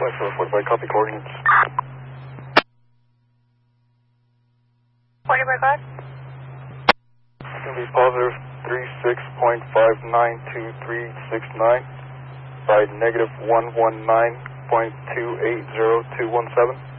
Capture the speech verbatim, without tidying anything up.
Flight four forty-five, copy coordinates. Forty by five. It's going to be positive three six point five nine two three six nine by negative one one nine point two eight zero two one seven.